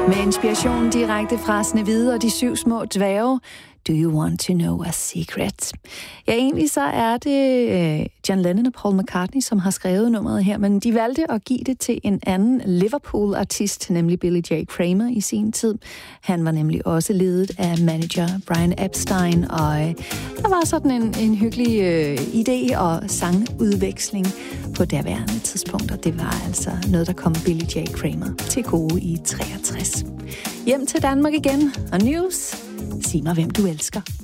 Med inspiration direkte fra Snehvide og de 7 små dværge. Do you want to know a secret? Ja, egentlig så er det John Lennon og Paul McCartney, som har skrevet nummeret her, men de valgte at give det til en anden Liverpool-artist, nemlig Billy J. Kramer i sin tid. Han var nemlig også ledet af manager Brian Epstein, og der var sådan en hyggelig idé og sangudveksling på derværende tidspunkt, og det var altså noget, der kom Billy J. Kramer til gode i 63. Hjem til Danmark igen, og news. Sig mig, hvem du elsker.